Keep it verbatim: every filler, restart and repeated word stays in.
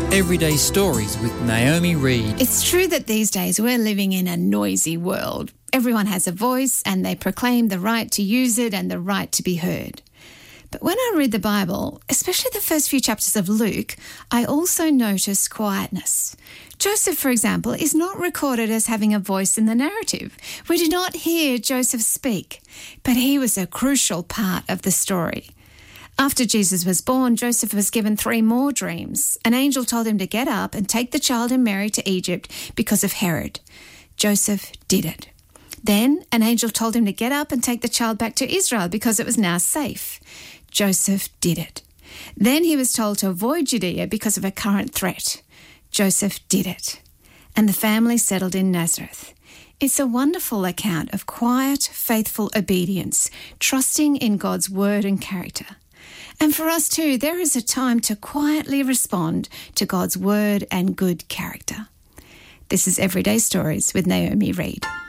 Everyday Stories with Naomi Reed. It's true that these days we're living in a noisy world. Everyone has a voice and they proclaim the right to use it and the right to be heard. But when I read the Bible, especially the first few chapters of Luke, I also notice quietness. Joseph, for example, is not recorded as having a voice in the narrative. We do not hear Joseph speak, but he was a crucial part of the story. After Jesus was born, Joseph was given three more dreams. An angel told him to get up and take the child and Mary to Egypt because of Herod. Joseph did it. Then an angel told him to get up and take the child back to Israel because it was now safe. Joseph did it. Then he was told to avoid Judea because of a current threat. Joseph did it. And the family settled in Nazareth. It's a wonderful account of quiet, faithful obedience, trusting in God's word and character. And for us too, there is a time to quietly respond to God's word and good character. This is Everyday Stories with Naomi Reed.